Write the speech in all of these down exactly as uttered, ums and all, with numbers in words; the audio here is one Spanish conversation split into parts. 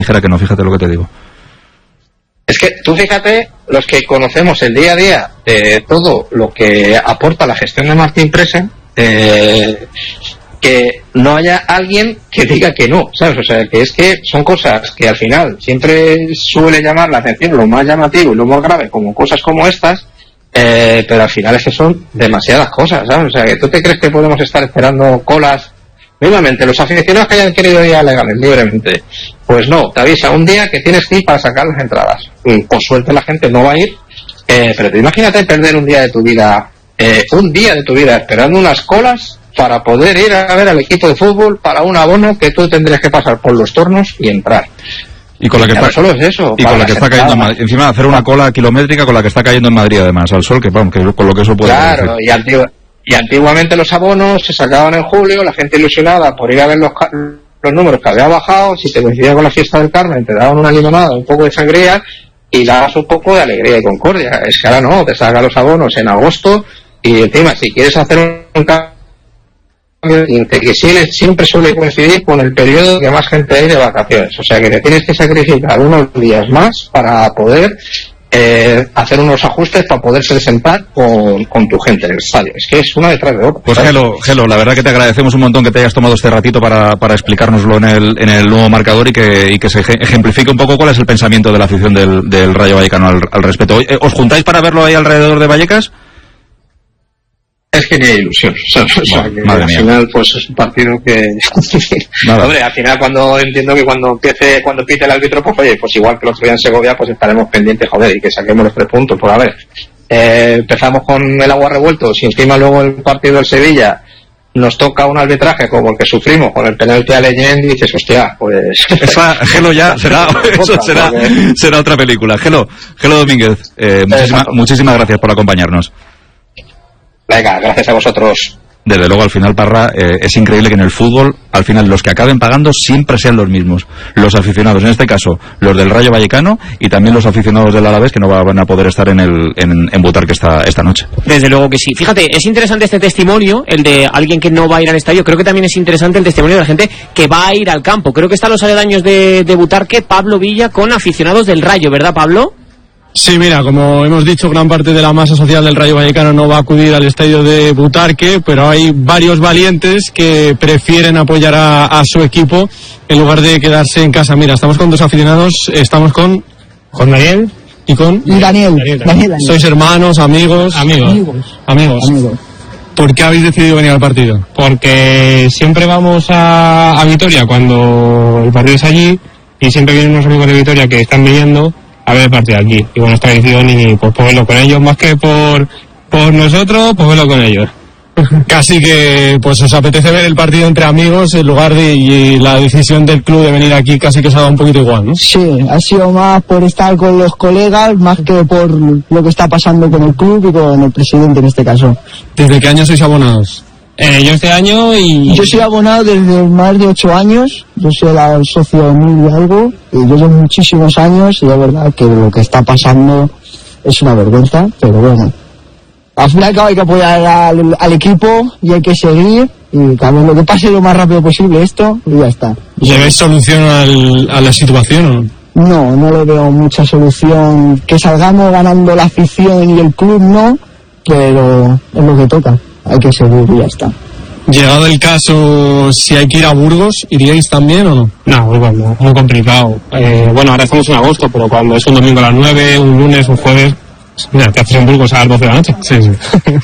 dijera que no, fíjate lo que te digo. Es que tú fíjate, los que conocemos el día a día de todo lo que aporta la gestión de Martín Presen, eh, que no haya alguien que diga que no, ¿sabes? O sea, que es que son cosas que al final siempre suele llamar la atención, lo más llamativo y lo más grave, como cosas como estas, eh, pero al final es que son demasiadas cosas, ¿sabes? O sea, que tú te crees que podemos estar esperando colas. Nuevamente, los aficionados que hayan querido ir a legales libremente, pues no, te avisa un día que tienes que ir para sacar las entradas. Y por suerte la gente no va a ir, eh, pero te imagínate perder un día de tu vida, eh, un día de tu vida esperando unas colas para poder ir a ver al equipo de fútbol para un abono que tú tendrías que pasar por los tornos y entrar. Y con la que está, está, solo es eso, y con la que está cayendo en Madrid, encima de hacer una cola kilométrica con la que está cayendo en Madrid además, al sol, que vamos, que con lo que eso puede claro, decir. y antiguo. Y antiguamente los abonos se sacaban en julio, la gente ilusionada por ir a ver los, los números que había bajado, si te coincidía con la fiesta del Carmen, te daban una limonada, un poco de sangría y dabas un poco de alegría y concordia. Es que ahora no, te sacan los abonos en agosto y encima si quieres hacer un cambio que siempre suele coincidir con el periodo que más gente hay de vacaciones. O sea que te tienes que sacrificar unos días más para poder Eh, hacer unos ajustes para poderse sentar con, con tu gente en el estadio. Es que es una detrás de otra. Pues Gelo, Gelo, la verdad que te agradecemos un montón que te hayas tomado este ratito para, para explicárnoslo en el, en el nuevo marcador y que, y que se ejemplifique un poco cuál es el pensamiento de la afición del, del Rayo Vallecano al, al respecto. ¿Os juntáis para verlo ahí alrededor de Vallecas? Es que ni hay ilusión, ¿sabes? O sea, que al final pues es un partido que hombre, al final cuando entiendo que cuando empiece, cuando pite el árbitro, pues oye, pues igual que los otro día en Segovia, pues estaremos pendientes, joder, y que saquemos los tres puntos. Pues a ver, eh, empezamos con el agua revuelto, si encima luego el partido del Sevilla nos toca un arbitraje como el que sufrimos con el penalti a Leyen, dices, hostia, pues esa, Gelo, ya será eso será, será otra película. Gelo, Gelo Domínguez, eh, muchísima, muchísimas gracias por acompañarnos. Venga, gracias a vosotros. Desde luego, al final, Parra, eh, es increíble que en el fútbol, al final, los que acaben pagando siempre sean los mismos. Los aficionados, en este caso, los del Rayo Vallecano y también los aficionados del Alavés, que no van a poder estar en el en, en Butarque esta, esta noche. Desde luego que sí. Fíjate, es interesante este testimonio, el de alguien que no va a ir al estadio. Creo que también es interesante el testimonio de la gente que va a ir al campo. Creo que están los aledaños de, de Butarque, Pablo Villa, con aficionados del Rayo, ¿verdad, Pablo? Sí, mira, como hemos dicho, gran parte de la masa social del Rayo Vallecano no va a acudir al estadio de Butarque, pero hay varios valientes que prefieren apoyar a, a su equipo en lugar de quedarse en casa. Mira, estamos con dos aficionados, estamos con... ¿Con Daniel? ¿Y con? Y Daniel. Daniel, Daniel, Daniel. ¿Sois hermanos, amigos? Amigos. Amigos. Amigos. Amigos. ¿Por qué habéis decidido venir al partido? Porque siempre vamos a, a Vitoria cuando el partido es allí y siempre vienen unos amigos de Vitoria que están viniendo a ver el partido aquí. Y bueno, es tradición y pues por verlo con ellos, más que por, por nosotros, pues verlo con ellos. Casi que pues os apetece ver el partido entre amigos en lugar de y la decisión del club de venir aquí casi que os ha dado un poquito igual, ¿no? Sí, ha sido más por estar con los colegas más que por lo que está pasando con el club y con el presidente en este caso. ¿Desde qué año sois abonados? Eh, yo este año y... Yo soy abonado desde más de ocho años, yo soy el socio de mil y algo, y yo llevo muchísimos años y la verdad que lo que está pasando es una vergüenza, pero bueno. Al fin y al cabo hay que apoyar al, al equipo y hay que seguir y también lo que pase lo más rápido posible esto y ya está. ¿Le ves solución al, a la situación o no? No, no le veo mucha solución. Que salgamos ganando la afición y el club no, pero es lo que toca. Hay que seguir y ya está. Llegado el caso, si hay que ir a Burgos, ¿iríais también o no? No, Burgos no, muy complicado. Eh, bueno, ahora estamos en agosto, pero cuando es un domingo a las nueve, un lunes, un jueves, mira, ¿qué haces en Burgos a las doce de la noche? Sí, sí.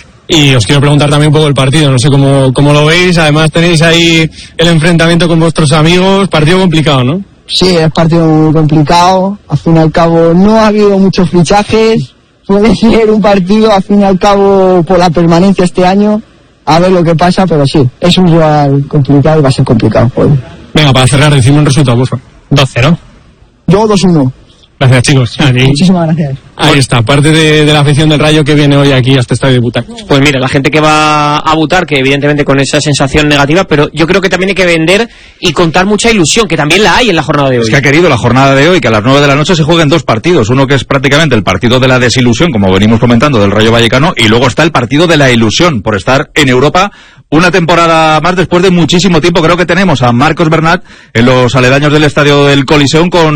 Y os quiero preguntar también un poco el partido, no sé cómo, cómo lo veis, además tenéis ahí el enfrentamiento con vuestros amigos, partido complicado, ¿no? Sí, es partido muy complicado, al fin y al cabo no ha habido muchos fichajes, puede ser un partido al fin y al cabo por la permanencia este año, a ver lo que pasa, pero sí, es un rival complicado y va a ser complicado. Joder. Venga, para cerrar, decimos un resultado, por favor. dos cero. Yo dos uno. Gracias, chicos. Ahí, Muchísimas gracias. ahí está, parte de, de la afición del Rayo que viene hoy aquí a este estadio de Butar. Pues mira, la gente que va a Butar, que evidentemente con esa sensación negativa, pero yo creo que también hay que vender y contar mucha ilusión, que también la hay en la jornada de hoy. Es que ha querido la jornada de hoy que a las nueve de la noche se jueguen dos partidos. Uno que es prácticamente el partido de la desilusión, como venimos comentando, del Rayo Vallecano, y luego está el partido de la ilusión por estar en Europa una temporada más después de muchísimo tiempo. Creo que tenemos a Marcos Bernat en los aledaños del estadio del Coliseum con